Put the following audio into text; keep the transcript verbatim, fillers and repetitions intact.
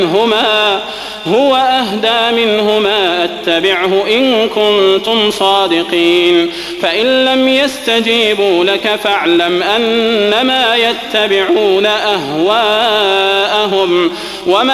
منهما هو أهدى منهما أتبعه إن كنتم صادقين فإن لم يستجيبوا لك فاعلم أنما يتبعون أهواءهم وما